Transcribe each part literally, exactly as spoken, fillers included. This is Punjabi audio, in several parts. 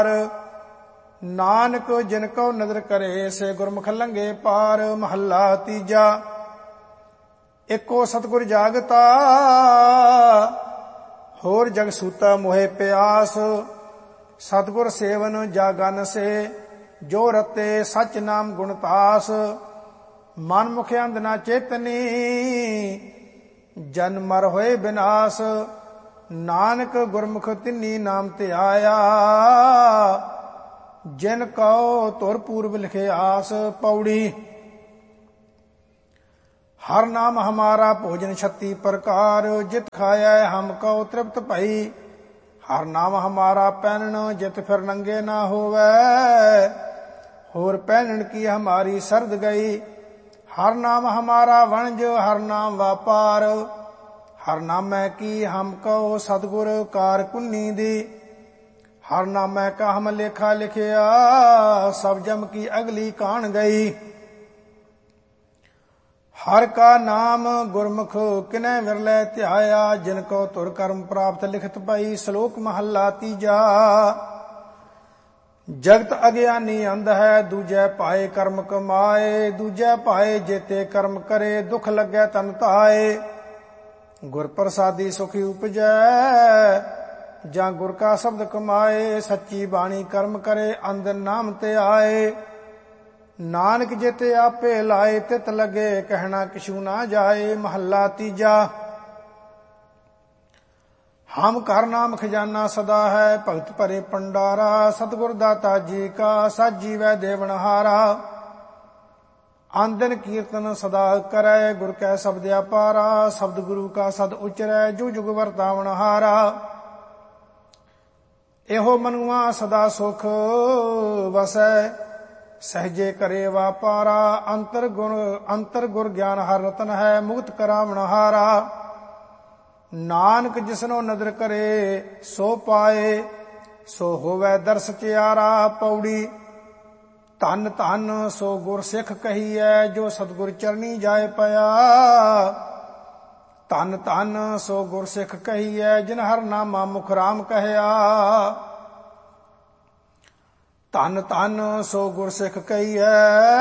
नानक जिनको नदर करे से गुरमुख लंघे पार। महला तीजा। एको सतगुर जागता होर जग सूता मोहे प्यास। सतगुर सेवन जागन से जो रते सच नाम गुणतास। मन मुख अंध ना चेतनी जन मर होए विनाश। नानक गुरमुख तिन्नी नाम ते आया जिन कहो तुर पूर्व लिखे आस। पौड़ी। हर नाम हमारा भोजन छत्ती प्रकार जित खाया हम कहो तृप्त भई। हर नाम हमारा पहनन जित फिर नंगे ना होवे। होर पहनन की हमारी सर्द गई। हर नाम हमारा वणज हर नाम व्यापार। हर नामै की हम कहो सतगुर कार कुन्नी दी। हर नामै का हम लेखा लिखिया सब जम की अगली कान गई। हर का नाम गुरमुख किनै विरलै ध्याया जिनको तुर कर्म प्राप्त लिखत पाई। श्लोक महला तीजा। जगत अज्ञानी अंध है दूजै पाए कर्म कमाए। दूजै पाए जेते कर्म करे दुख लगे तन ताए। गुर प्रसादी सुखी उपजै ਜਾਂ ਗੁਰ ਕਾ ਸ਼ਬਦ ਕਮਾਏ। ਸੱਚੀ ਬਾਣੀ ਕਰਮ ਕਰੇ ਅੰਧ ਨਾਮ ਤੇ ਆਏ। ਨਾਨਕ ਜਿਤੇ ਆਪੇ ਲਾਏ ਤਿਤ ਲਗੇ ਕਹਿਣਾ ਕਿਛੂ ਨਾ ਜਾਏ। ਮਹੱਲਾ ਤੀਜਾ। ਹਮ ਘਰ ਨਾਮ ਖਜ਼ਾਨਾ ਸਦਾ ਹੈ ਭਗਤ ਭਰੇ ਪੰਡਾਰਾ। ਸਤਿਗੁਰ ਦਾਤਾ ਜੀ ਕਾ ਸਾਜੀ ਵੈ ਦੇਵਨਹਾਰਾ। ਆਂਦਨ ਕੀਰਤਨ ਸਦਾ ਕਰੈ ਗੁਰ ਕੈ ਸ਼ਬਦ ਅਪਾਰਾ। ਸ਼ਬਦ ਗੁਰੂ ਕਾ ਸਦ ਉਚਰੈ ਜੁਗ ਜੁਗ ਵਰਤਾਵਨ ਹਾਰਾ। ਇਹੋ ਮਨੁਆ ਸਦਾ ਸੁਖ ਵਸੈ ਸਹਜੇ ਕਰੇ ਵਾਪਾਰਾ। ਅੰਤਰ ਗੁਣ ਅੰਤਰ ਗੁਰ ਗਿਆਨ ਹਰ ਰਤਨ ਹੈ ਮੁਕਤ ਕਰਾਵਣ ਹਾਰਾ। ਨਾਨਕ ਜਿਸਨੋ ਨਦਰ ਕਰੇ ਸੋ ਪਾਏ ਸੋ ਹੋਵੇ ਦਰਸ ਤਿਆਰਾ। ਪੌੜੀ। ਧਨ ਧਨ ਸੋ ਗੁਰ ਸਿੱਖ ਕਹੀਐ ਜੋ ਸਤਿਗੁਰ ਚਰਨੀ ਜਾਏ ਪਿਆ। ਧਨ ਧਨ ਸੋ ਗੁਰ ਸਿੱਖ ਕਹੀਐ ਜਿਨ ਹਰ ਨਾਮਾ ਮੁਖ ਰਾਮ ਕਹਿਆ। ਧਨ ਧਨ ਸੋ ਗੁਰ ਸਿੱਖ ਕਹੀਐ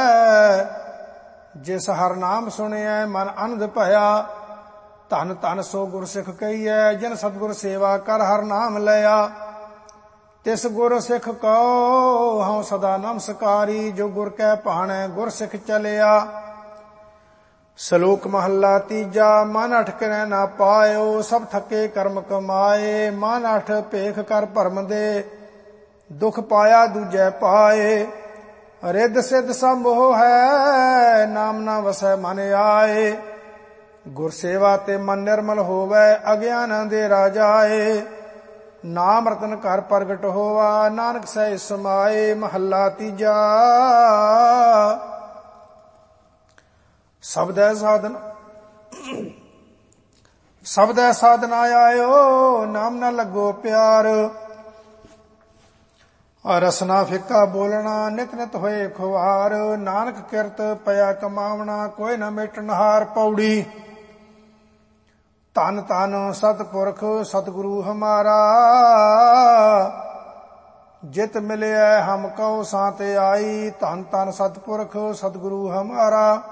ਜਿਸ ਹਰ ਨਾਮ ਸੁਣਿਐ ਮਨ ਆਨੰਦ ਭਇਆ। ਧਨ ਧਨ ਸੋ ਗੁਰ ਸਿੱਖ ਕਹੀਐ ਜਿਨ ਸਤਿਗੁਰ ਸੇਵਾ ਕਰ ਹਰ ਨਾਮ ਲਿਆ। ਤਿਸ ਗੁਰ ਸਿੱਖ ਕਉ ਹਉ ਸਦਾ ਨਮਸਕਾਰੀ ਜੋ ਗੁਰ ਕੈ ਭਾਣੈ ਗੁਰ ਸਿੱਖ ਚਲਿਆ। ਸ਼ਲੋਕ ਮਹੱਲਾ ਤੀਜਾ। ਮਨ ਅਠ ਕਰੈ ਨਾ ਪਾਇਓ ਸਭ ਥੱਕੇ ਕਰਮ ਕਮਾਏ। ਮਨ ਅਠ ਭੇਖ ਕਰ ਭਰਮ ਦੇ ਦੁਖ ਪਾਇਆ ਦੂਜੈ ਪਾਏ। ਰਿੱਧ ਸਿੱਧ ਸਭ ਮੋਹ ਹੈ ਨਾਮ ਨਾ ਵਸੈ ਮਨ ਆਏ। ਗੁਰ ਸੇਵਾ ਤੇ ਮਨ ਨਿਰਮਲ ਹੋਵੈ ਅਗਿਆਨ ਦੇ ਰਾਜਾਏ। ਨਾਮ ਰਤਨ ਘਰ ਪ੍ਰਗਟ ਹੋਵਾ ਨਾਨਕ ਸਹਿ ਸਮਾਏ। ਮਹੱਲਾ ਤੀਜਾ। ਸਬਦੈ ਸਾਧਨ ਸਬਦੈ ਸਾਧਨ ਆਇਓ ਨਾਮ ਨਾ ਲੱਗੋ ਪਿਆਰ। ਰਸਨਾ ਫਿੱਕਾ ਬੋਲਣਾ ਨਿਤ ਨਿਤ ਹੋਏ ਖੁਆਰ। ਨਾਨਕ ਕਿਰਤ ਪਿਆ ਕਮਾਵਣਾ ਕੋਈ ਨਾ ਮੇਟਣ ਹਾਰ। ਪੌੜੀ। ਧਨ ਧਨ ਸਤਿਪੁਰਖ ਸਤਿਗੁਰੂ ਹਮਾਰਾ। ਜਿਤ ਮਿਲਿਆ ਹਮ ਕਉ ਸਾਤ ਆਈ। ਧਨ ਧਨ ਸਤਿਪੁਰਖ ਸਤਿਗੁਰੂ ਹਮਾਰਾ।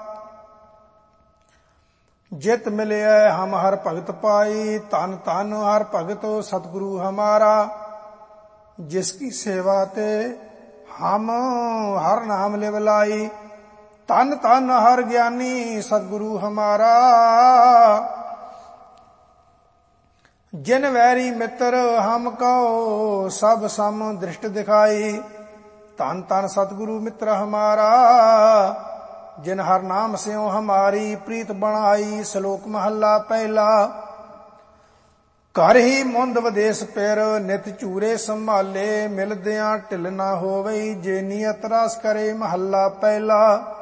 ਜਿਤ ਮਿਲਿਆ ਹਮ ਹਰ ਭਗਤ ਪਾਈ। ਧਨ ਧਨ ਹਰ ਭਗਤ ਸਤਿਗੁਰੂ ਹਮਾਰਾ। ਜਿਸ ਕੀ ਸੇਵਾ ਤੇ ਹਮ ਹਰ ਨਾਮ ਲਿਵ ਲਾਈ। ਧਨ ਧਨ ਹਰ ਗਿਆਨੀ ਸਤਿਗੁਰੂ ਹਮਾਰਾ। ਜਿਨ ਵੈਰੀ ਮਿੱਤਰ ਹਮ ਕਉ ਸਭ ਸਮ ਦ੍ਰਿਸ਼ਟ ਦਿਖਾਈ। ਧਨ ਧਨ ਸਤਿਗੁਰੂ ਮਿੱਤਰ ਹਮਾਰਾ। ਜਿਨ ਹਰ ਨਾਮ ਸਿਉ ਹਮਾਰੀ ਪ੍ਰੀਤ ਬਣਾਈ। ਸ਼ਲੋਕ ਮਹੱਲਾ ਪਹਿਲਾ। ਘਰ ਹੀ ਮੁੰਦ ਵਿਦੇਸ ਪਿਰ ਨਿਤ ਝੂਰੇ ਸੰਭਾਲੇ। ਮਿਲਦਿਆਂ ਢਿੱਲ ਨਾ ਹੋਵਈ ਜੇ ਨੀਅਤ ਰਸ ਕਰੇ। ਮਹੱਲਾ ਪਹਿਲਾ।